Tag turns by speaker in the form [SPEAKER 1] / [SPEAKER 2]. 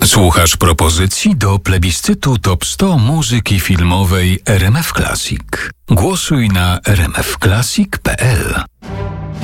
[SPEAKER 1] Słuchasz propozycji do plebiscytu Top 100 muzyki filmowej RMF Classic. Głosuj na rmfclassic.pl.